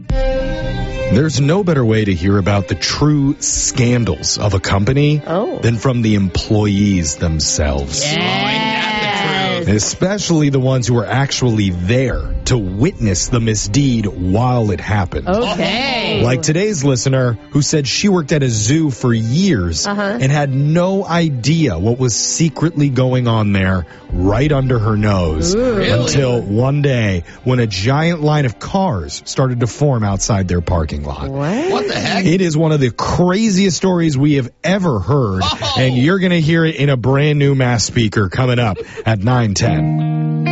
There's no better way to hear about the true scandals of a company than from the employees themselves. Especially the ones who are actually there to witness the misdeed while it happened. Okay. Like today's listener who said she worked at a zoo for years and had no idea what was secretly going on there right under her nose until one day when a giant line of cars started to form outside their parking lot. What the heck? It is one of the craziest stories we have ever heard, and you're going to hear it in a brand new Mass Speaker coming up at 9:10.